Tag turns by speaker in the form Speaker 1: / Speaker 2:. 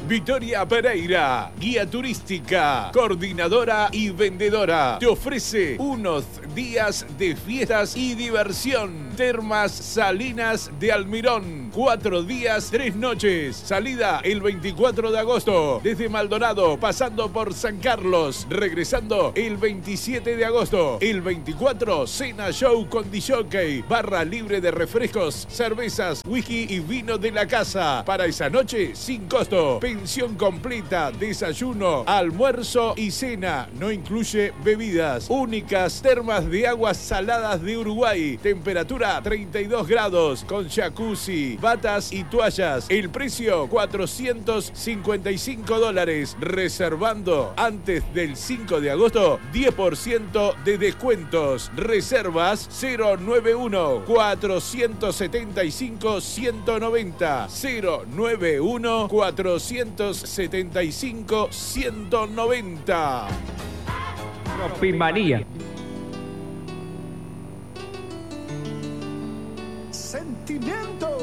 Speaker 1: Victoria Pereira, guía turística, coordinadora y vendedora. Te ofrece unos días de fiestas y diversión. Termas Salinas de Almirón. 4 días, 3 noches. Salida el 24 de agosto. Desde Maldonado, pasando por San Carlos. Regresando el 27 de agosto. El 24, cena show con DJ. Barra libre de refrescos, cervezas, whisky y vino de la casa. Para esa noche, sin costo. Pensión completa, desayuno, almuerzo y cena. No incluye bebidas. Únicas termas de aguas saladas de Uruguay. Temperatura 32 grados con jacuzzi, batas y toallas. El precio $455. Reservando antes del 5 de agosto, 10% de descuentos. Reservas 091-475-190. 091-475-190.
Speaker 2: Propimanía.
Speaker 3: Sentimiento.